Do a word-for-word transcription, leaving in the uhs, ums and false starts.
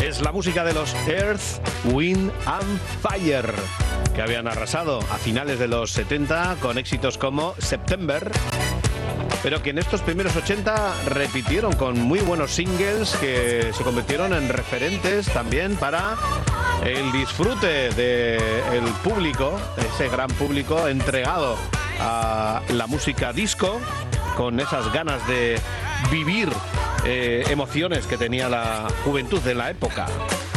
Es la música de los Earth, Wind and Fire, que habían arrasado a finales de los setenta con éxitos como September, pero que en estos primeros ochenta repitieron con muy buenos singles que se convirtieron en referentes también para el disfrute del público, ese gran público entregado a la música disco, con esas ganas de vivir eh, emociones que tenía la juventud de la época.